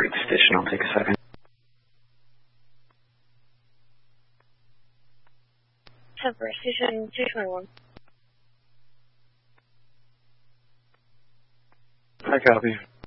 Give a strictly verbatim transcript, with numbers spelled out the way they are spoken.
Good station, I'll take a second. Temper, station two twenty-one. I copy.